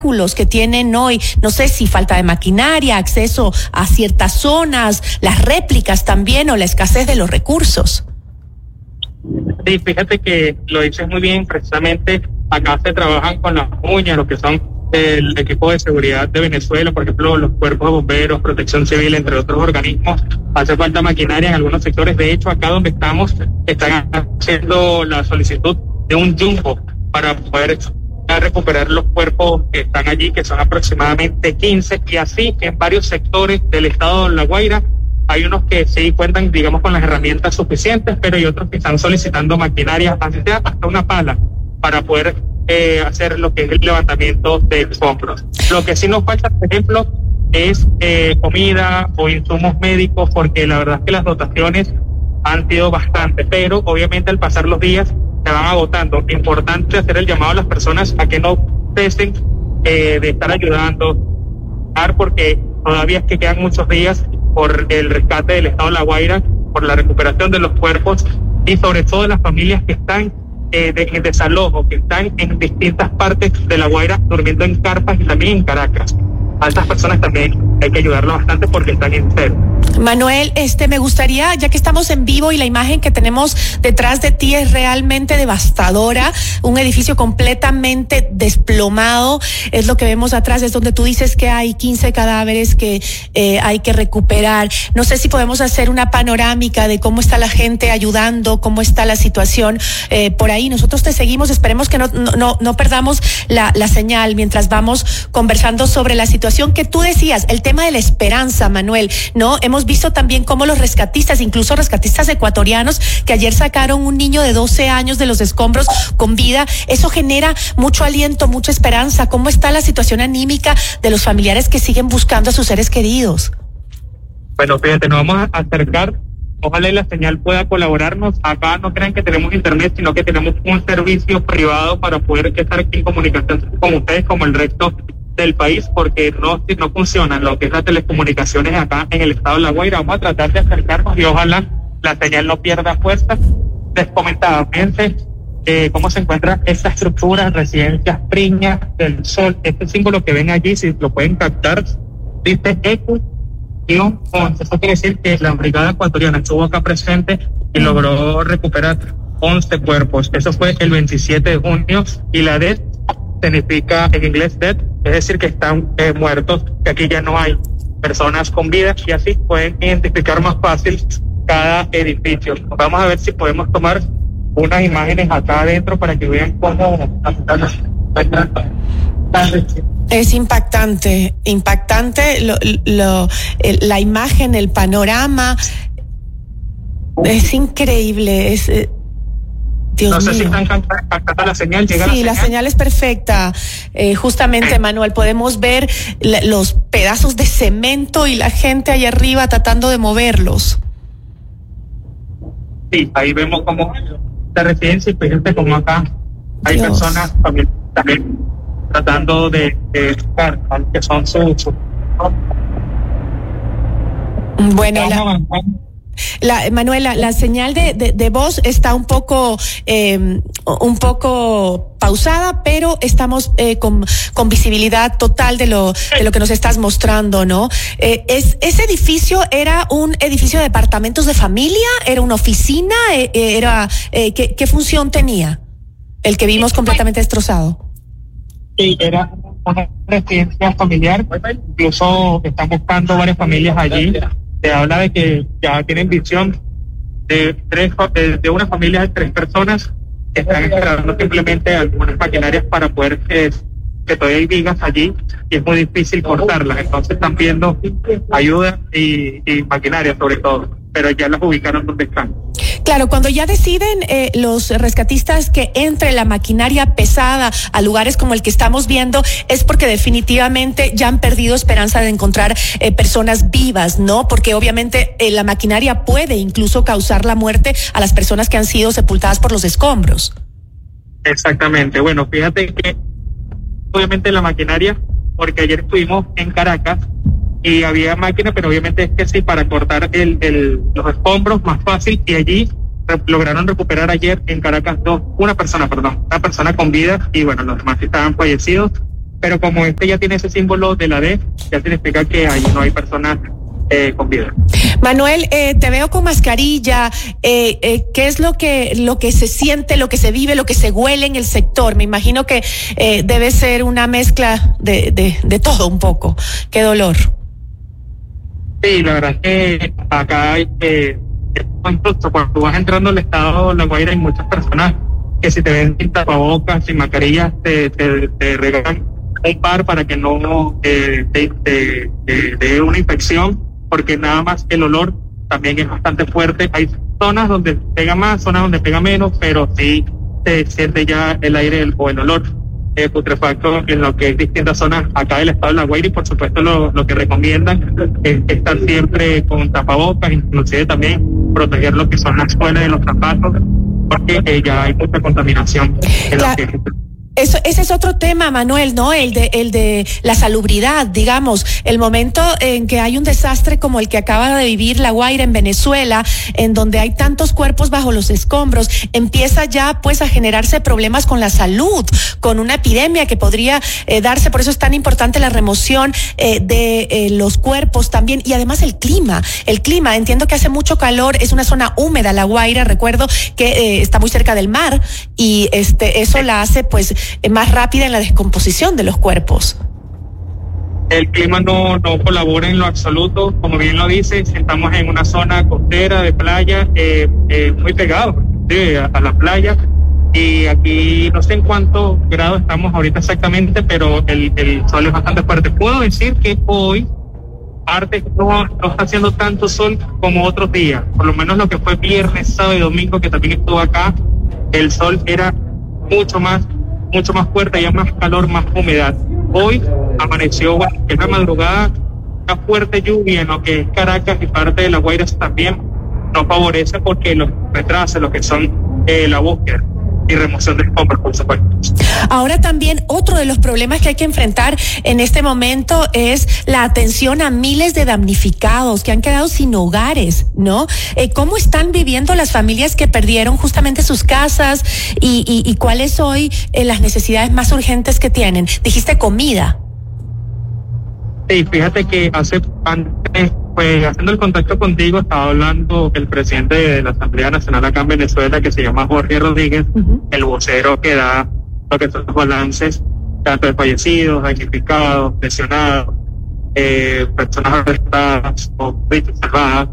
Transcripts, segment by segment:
que tienen hoy, no sé si falta de maquinaria, acceso a ciertas zonas, las réplicas también o la escasez de los recursos. Sí, fíjate que lo dices muy bien, precisamente acá se trabajan con las uñas, lo que son el equipo de seguridad de Venezuela, por ejemplo, los cuerpos de bomberos, protección civil, entre otros organismos. Hace falta maquinaria en algunos sectores. De hecho, acá donde estamos, están haciendo la solicitud de un jumbo para poder recuperar los cuerpos que están allí, que son aproximadamente 15, y así en varios sectores del estado de La Guaira. Hay unos que sí cuentan, digamos, con las herramientas suficientes, pero hay otros que están solicitando maquinaria, hasta una pala, para poder hacer lo que es el levantamiento de escombros. Lo que sí nos falta, por ejemplo, es comida o insumos médicos, porque la verdad es que las dotaciones han sido bastante, pero obviamente al pasar los días se van agotando. Importante hacer el llamado a las personas a que no cesen de estar ayudando, porque todavía es que quedan muchos días por el rescate del estado de La Guaira, por la recuperación de los cuerpos y sobre todo las familias que están en desalojo, que están en distintas partes de La Guaira durmiendo en carpas y también en Caracas. A estas personas también hay que ayudarlas bastante porque están enfermos. Manuel, me gustaría, ya que estamos en vivo y la imagen que tenemos detrás de ti es realmente devastadora, un edificio completamente desplomado, es lo que vemos atrás, es donde tú dices que hay 15 cadáveres que hay que recuperar. No sé si podemos hacer una panorámica de cómo está la gente ayudando, cómo está la situación por ahí. Nosotros te seguimos, esperemos que no perdamos la señal mientras vamos conversando sobre la situación que tú decías, el tema de la esperanza, Manuel, ¿no? Hemos visto también cómo los rescatistas, incluso rescatistas ecuatorianos, que ayer sacaron un niño de 12 años de los escombros con vida, eso genera mucho aliento, mucha esperanza. ¿Cómo está la situación anímica de los familiares que siguen buscando a sus seres queridos? Bueno, fíjate, nos vamos a acercar, ojalá y la señal pueda colaborarnos. Acá no crean que tenemos internet, sino que tenemos un servicio privado para poder estar en comunicación con ustedes como el resto del país, porque no funciona lo que es las telecomunicaciones acá en el estado de La Guaira. Vamos a tratar de acercarnos y ojalá la señal no pierda fuerza. Les comentaba, fíjense cómo se encuentra esta estructura, Residencias Priña del Sol. Este símbolo que ven allí, si lo pueden captar, dice ECU-11. Eso quiere decir que la brigada ecuatoriana estuvo acá presente y logró recuperar 11 cuerpos. Eso fue el 27 de junio y la DED significa en inglés dead, es decir que están muertos, que aquí ya no hay personas con vida y así pueden identificar más fácil cada edificio. Vamos a ver si podemos tomar unas imágenes acá adentro para que vean cómo es impactante la imagen, el panorama es increíble, Dios no sé mío. si están captando la señal. Sí, la señal es perfecta. Justamente, Manuel, podemos ver los pedazos de cemento y la gente allá arriba tratando de moverlos. Sí, ahí vemos como la residencia y fíjense como acá hay Dios. Personas también tratando de buscar que son sus... Bueno, Manuela, la señal de voz está un poco pausada, pero estamos con visibilidad total de lo que nos estás mostrando, ¿no? ¿Ese edificio era un edificio de departamentos de familia? ¿Era una oficina? ¿Qué función tenía? El que vimos completamente destrozado. Sí, era una residencia familiar, incluso están buscando varias familias allí. Se habla de que ya tienen visión de una familia de 3 personas que están esperando simplemente algunas maquinarias para poder que todavía hay vigas allí y es muy difícil cortarlas, entonces están viendo ayuda y maquinaria sobre todo, pero ya las ubicaron donde están. Claro, cuando ya deciden los rescatistas que entre la maquinaria pesada a lugares como el que estamos viendo, es porque definitivamente ya han perdido esperanza de encontrar personas vivas, ¿no? Porque obviamente la maquinaria puede incluso causar la muerte a las personas que han sido sepultadas por los escombros. Exactamente. Bueno, fíjate que obviamente la maquinaria, porque ayer estuvimos en Caracas y había máquina, pero obviamente es que sí, para cortar los escombros más fácil, y allí lograron recuperar ayer en Caracas una persona con vida, y bueno, los demás estaban fallecidos. pero como este ya tiene ese símbolo de la D, ya significa que ahí no hay personas con vida. Manuel, te veo con mascarilla. ¿Qué es lo que se siente, lo que se vive, lo que se huele en el sector? Me imagino que debe ser una mezcla de todo un poco. Qué dolor. Sí, la verdad es que acá hay, incluso cuando tú vas entrando al estado La Guaira, hay muchas personas que si te ven sin tapabocas, sin mascarillas, te regalan un par para que no te dé una infección, porque nada más el olor también es bastante fuerte. Hay zonas donde pega más, zonas donde pega menos, pero sí se siente ya el aire o el olor putrefacto en lo que es distintas zonas acá del estado de La Guaira, y por supuesto lo que recomiendan es estar siempre con tapabocas, inclusive también proteger lo que son las suelas de los zapatos, porque ya hay mucha contaminación en lo que ese es otro tema, Manuel, ¿no? El de la salubridad, digamos, el momento en que hay un desastre como el que acaba de vivir La Guaira en Venezuela, en donde hay tantos cuerpos bajo los escombros, empieza ya pues a generarse problemas con la salud, con una epidemia que podría darse. Por eso es tan importante la remoción de los cuerpos también, y además el clima, entiendo que hace mucho calor, es una zona húmeda La Guaira, recuerdo que está muy cerca del mar, y eso la hace pues más rápida en la descomposición de los cuerpos. El clima no colabora en lo absoluto, como bien lo dice, estamos en una zona costera de playa, muy pegado a la playa, y aquí no sé en cuántos grados estamos ahorita exactamente, pero el sol es bastante fuerte. Puedo decir que hoy martes no está haciendo tanto sol como otros días, por lo menos lo que fue viernes, sábado y domingo, que también estuvo acá, el sol era mucho más fuerte, había más calor, más humedad. Hoy amaneció, en la madrugada, una fuerte lluvia en lo que es Caracas y parte de La Guaira también nos favorece, porque los retrasa lo que son la búsqueda y remoción de escombros, por supuesto. Ahora también otro de los problemas que hay que enfrentar en este momento es la atención a miles de damnificados que han quedado sin hogares, ¿no? ¿Cómo están viviendo las familias que perdieron justamente sus casas y cuáles hoy las necesidades más urgentes que tienen? Dijiste comida. Sí, fíjate que antes, pues haciendo el contacto contigo, estaba hablando el presidente de la Asamblea Nacional acá en Venezuela, que se llama Jorge Rodríguez, el vocero que da lo que son los balances, tanto de fallecidos, damnificados, lesionados, personas arrestadas o salvadas.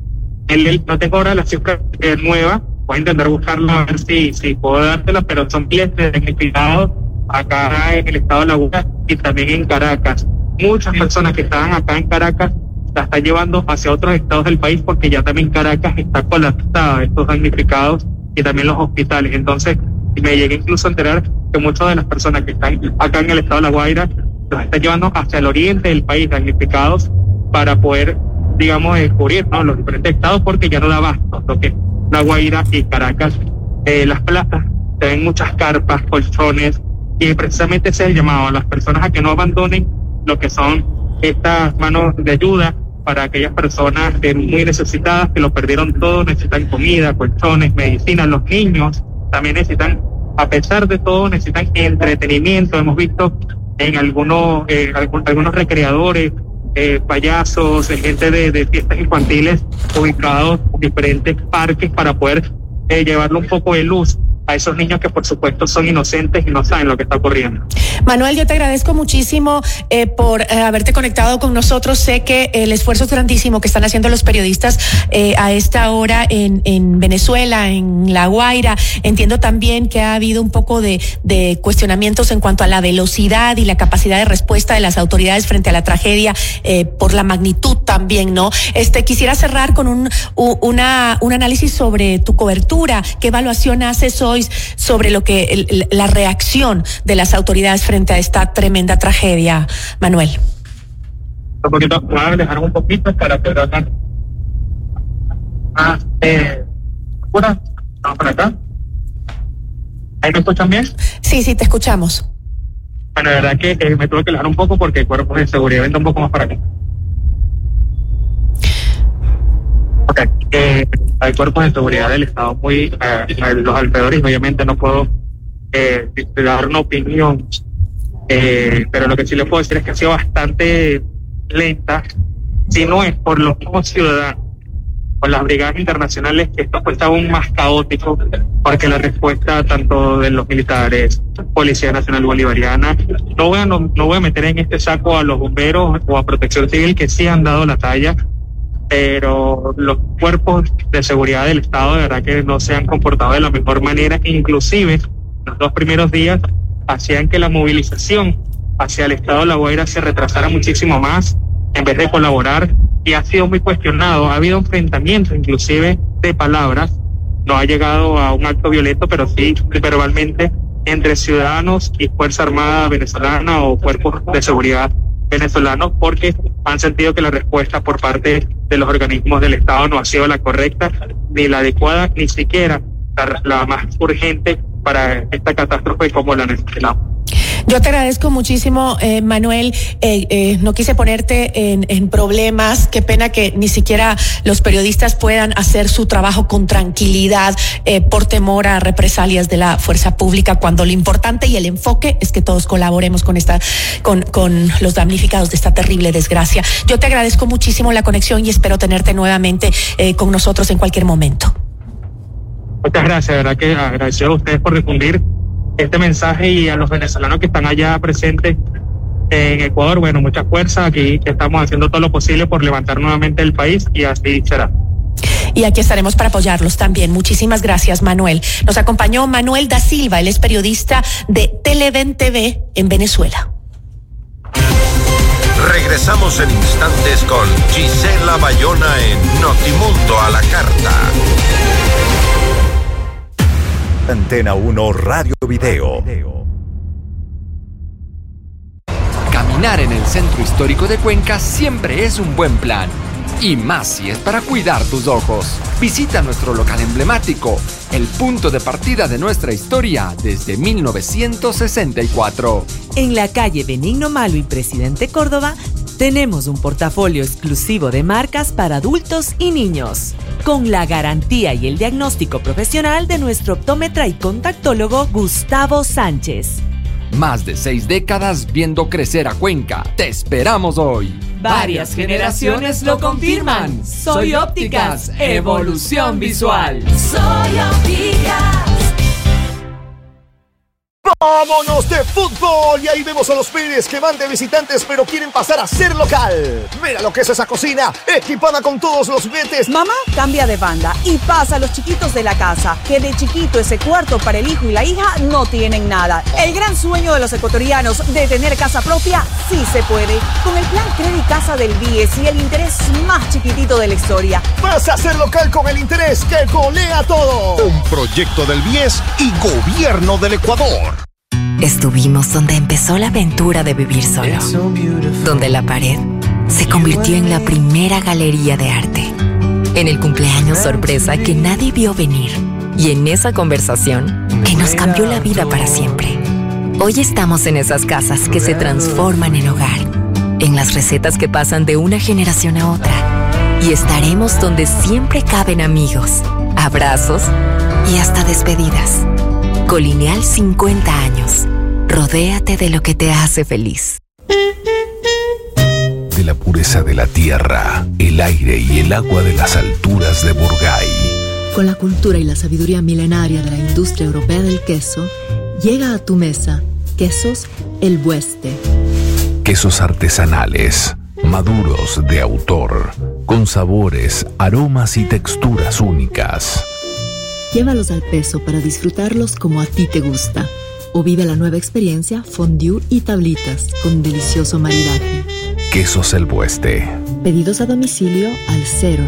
Él no tengo ahora la cifra nueva, voy a intentar buscarla a ver si puedo dártela, pero son miles de damnificados acá en el estado de La Guaira y también en Caracas. Muchas personas que estaban acá en Caracas la están llevando hacia otros estados del país, porque ya también Caracas está colapsada, estos damnificados, y también los hospitales. Entonces me llegué incluso a enterar que muchas de las personas que están acá en el estado de La Guaira los están llevando hacia el oriente del país, damnificados, para poder, digamos, descubrir, ¿no?, los diferentes estados, porque ya no da abasto lo que es La Guaira y Caracas. Las plazas, se ven muchas carpas, colchones, y precisamente ese es el llamado a las personas a que no abandonen lo que son estas manos de ayuda para aquellas personas muy necesitadas, que lo perdieron todo, necesitan comida, colchones, medicinas. Los niños también necesitan, a pesar de todo, necesitan entretenimiento. Hemos visto en algunos recreadores, payasos, gente de fiestas infantiles ubicados en diferentes parques para poder llevarle un poco de luz a esos niños que por supuesto son inocentes y no saben lo que está ocurriendo. Manuel, yo te agradezco muchísimo por haberte conectado con nosotros. Sé que el esfuerzo es grandísimo que están haciendo los periodistas a esta hora en Venezuela, en La Guaira. Entiendo también que ha habido un poco de cuestionamientos en cuanto a la velocidad y la capacidad de respuesta de las autoridades frente a la tragedia, por la magnitud también, ¿no? Quisiera cerrar con un análisis sobre tu cobertura. ¿Qué evaluación haces hoy sobre lo que la reacción de las autoridades frente a esta tremenda tragedia, Manuel? Un poquito, voy a alejar un poquito para poder hablar. ¿Vamos para acá? ¿Ahí me escuchan bien? Sí, te escuchamos. Bueno, la verdad que me tuve que alejar un poco porque el cuerpo de seguridad vende un poco más para aquí. Okay. Hay cuerpos de seguridad del Estado muy los alrededores, obviamente no puedo dar una opinión pero lo que sí les puedo decir es que ha sido bastante lenta, si no es por los mismos ciudadanos, por las brigadas internacionales, que esto fue aún más caótico, porque la respuesta tanto de los militares, Policía Nacional Bolivariana, no voy a meter en este saco a los bomberos o a Protección Civil, que sí han dado la talla, pero los cuerpos de seguridad del Estado de verdad que no se han comportado de la mejor manera. Inclusive los 2 primeros días hacían que la movilización hacia el Estado de La Guaira se retrasara muchísimo más en vez de colaborar, y ha sido muy cuestionado. Ha habido enfrentamientos inclusive de palabras, no ha llegado a un acto violento, pero sí verbalmente, entre ciudadanos y Fuerza Armada venezolana o cuerpos de seguridad venezolanos, porque han sentido que la respuesta por parte de los organismos del Estado no ha sido la correcta, ni la adecuada, ni siquiera la más urgente para esta catástrofe como la necesitamos. Yo te agradezco muchísimo, Manuel. No quise ponerte en problemas. Qué pena que ni siquiera los periodistas puedan hacer su trabajo con tranquilidad por temor a represalias de la fuerza pública, cuando lo importante y el enfoque es que todos colaboremos con los damnificados de esta terrible desgracia. Yo te agradezco muchísimo la conexión y espero tenerte nuevamente con nosotros en cualquier momento. Muchas gracias, de verdad que agradecido a ustedes por difundir este mensaje, y a los venezolanos que están allá presentes en Ecuador, bueno, mucha fuerza. Aquí estamos haciendo todo lo posible por levantar nuevamente el país, y así será. Y aquí estaremos para apoyarlos también. Muchísimas gracias, Manuel. Nos acompañó Manuel da Silva, él es periodista de Televen TV en Venezuela. Regresamos en instantes con Gisela Bayona en Notimundo a la Carta. Antena 1 Radio Video. Caminar en el centro histórico de Cuenca siempre es un buen plan. Y más si es para cuidar tus ojos. Visita nuestro local emblemático, el punto de partida de nuestra historia desde 1964. En la calle Benigno Malo y Presidente Córdoba, tenemos un portafolio exclusivo de marcas para adultos y niños, con la garantía y el diagnóstico profesional de nuestro optómetra y contactólogo Gustavo Sánchez. Más de 6 décadas viendo crecer a Cuenca. Te esperamos hoy. Varias generaciones lo confirman. Soy Ópticas, evolución visual. Soy Ópticas. ¡Vámonos de fútbol! Y ahí vemos a los Pérez que van de visitantes pero quieren pasar a ser local. Mira lo que es esa cocina, equipada con todos los juguetes. Mamá cambia de banda y pasa a los chiquitos de la casa, que de chiquito ese cuarto para el hijo y la hija no tienen nada. El gran sueño de los ecuatorianos de tener casa propia sí se puede. Con el plan Credit Casa del BIES y el interés más chiquitito de la historia. Pasa a ser local con el interés que golea todo. Un proyecto del BIES y Gobierno del Ecuador. Estuvimos donde empezó la aventura de vivir solo, donde la pared se convirtió en la primera galería de arte, en el cumpleaños sorpresa que nadie vio venir y en esa conversación que nos cambió la vida para siempre. Hoy estamos en esas casas que se transforman en hogar, en las recetas que pasan de una generación a otra, y estaremos donde siempre caben amigos, abrazos y hasta despedidas. Colineal 50 años. Rodéate de lo que te hace feliz. De la pureza de la tierra, el aire y el agua de las alturas de Burgay. Con la cultura y la sabiduría milenaria de la industria europea del queso, llega a tu mesa Quesos El Bueste. Quesos artesanales, maduros de autor, con sabores, aromas y texturas únicas. Llévalos al peso para disfrutarlos como a ti te gusta. O vive la nueva experiencia fondue y tablitas con delicioso maridaje. Quesos El Bueste. Pedidos a domicilio al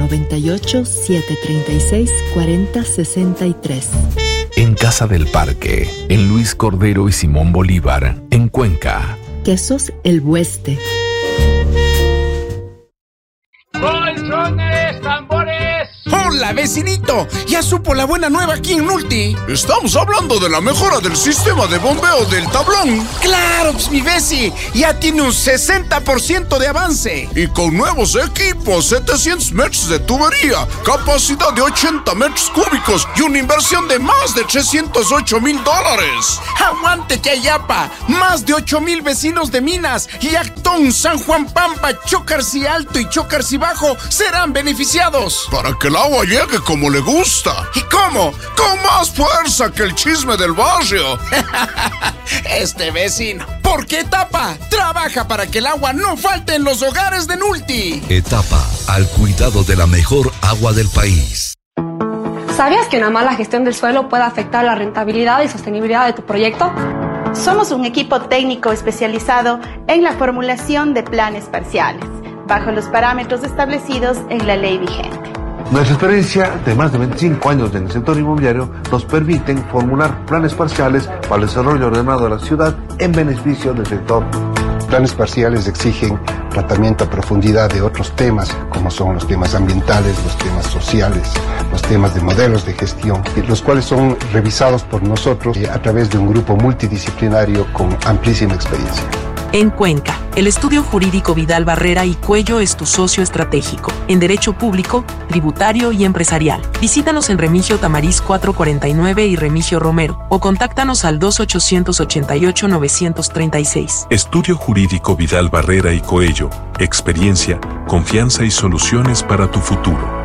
098-736-4063. En Casa del Parque, en Luis Cordero y Simón Bolívar, en Cuenca. Quesos El Bueste. ¡Colchones, tambores! Hola, vecinito. ¿Ya supo la buena nueva aquí en Nulti? Estamos hablando de la mejora del sistema de bombeo del tablón. Claro, pues mi veci ya tiene un 60% de avance. Y con nuevos equipos, 700 metros de tubería, capacidad de 80 metros cúbicos y una inversión de más de $308,000. Aguante Chayapa. Más de 8,000 vecinos de Minas, Yactón, San Juan Pampa, Chocarcí Alto y Chocarcí Bajo serán beneficiados. Para que el agua llegue como le gusta. ¿Y cómo? Con más fuerza que el chisme del barrio. Este vecino. ¿Por qué Etapa? Trabaja para que el agua no falte en los hogares de Nulti. Etapa, al cuidado de la mejor agua del país. ¿Sabías que una mala gestión del suelo puede afectar la rentabilidad y sostenibilidad de tu proyecto? Somos un equipo técnico especializado en la formulación de planes parciales, bajo los parámetros establecidos en la ley vigente. Nuestra experiencia de más de 25 años en el sector inmobiliario nos permiten formular planes parciales para el desarrollo ordenado de la ciudad en beneficio del sector. Planes parciales exigen tratamiento a profundidad de otros temas, como son los temas ambientales, los temas sociales, los temas de modelos de gestión, los cuales son revisados por nosotros a través de un grupo multidisciplinario con amplísima experiencia. En Cuenca, el estudio jurídico Vidal Barrera y Cuello es tu socio estratégico en derecho público, tributario y empresarial. Visítanos en Remigio Tamariz 449 y Remigio Romero o contáctanos al 2888-936. Estudio jurídico Vidal Barrera y Coello. Experiencia, confianza y soluciones para tu futuro.